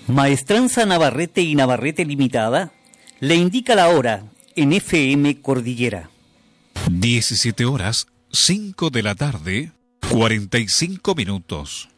Maestranza Navarrete y Navarrete Limitada le indica la hora en FM Cordillera. 17 horas, 5 de la tarde, 45 minutos.